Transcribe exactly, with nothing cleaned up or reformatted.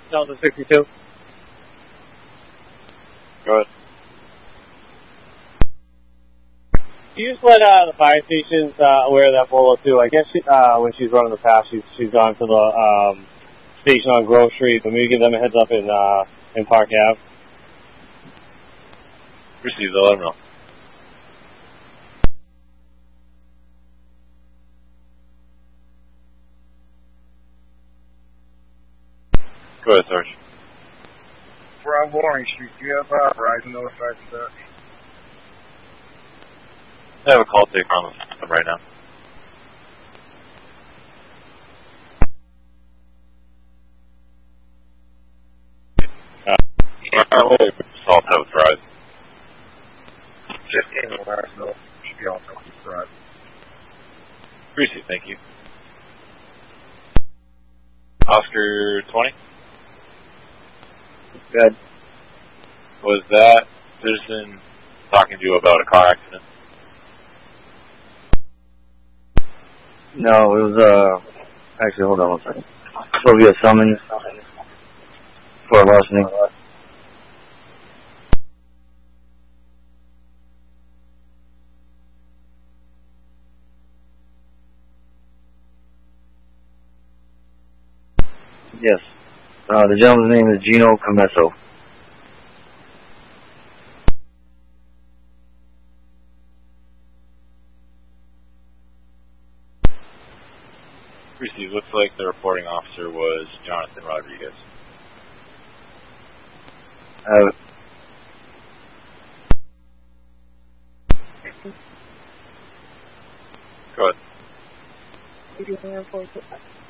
Delta sixty-two. Go ahead. Can you just let uh, the fire stations uh, aware of that Bolo too? I guess she, uh, when she's running the pass, she's she's gone to the um, station on Grove Street, but maybe give them a heads up in uh, in Park Ave. Received. I'll let them know. Go ahead, Sarge. We're on Loring Street. Do you have uh, Verizon notified for that? I have a call taker on the system right now. Uh, Salt have Verizon. fifteen will let us know. Should be all set with Verizon. Appreciate it, thank you. Oscar twenty? Good. Was that citizen talking to you about a car accident? No, it was, uh, actually, hold on one second. So we have summons for larceny. Yes. Uh, the gentleman's name is Gino Comesso. Received. Looks like the reporting officer was Jonathan Rodriguez. Uh, Go ahead.